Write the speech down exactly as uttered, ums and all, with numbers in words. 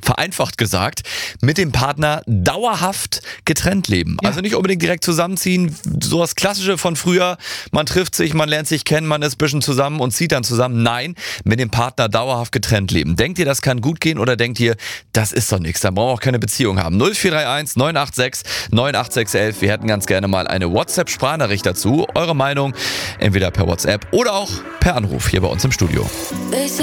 vereinfacht gesagt, mit dem Partner dauerhaft getrennt leben. Ja. Also nicht unbedingt direkt zusammenziehen, so das Klassische von früher, man trifft sich, man lernt sich kennen, man ist ein bisschen zusammen und zieht dann zusammen. Nein, mit dem Partner dauerhaft getrennt leben. Denkt ihr, das kann gut gehen oder denkt ihr, das ist doch nichts, dann brauchen wir auch keine Beziehung haben? null vier drei eins neun acht sechs neun acht sechs eins eins, wir hätten ganz gerne mal eine WhatsApp-Sprachnachricht dazu. Eure Meinung entweder per WhatsApp oder auch per Anruf hier bei uns im Studio.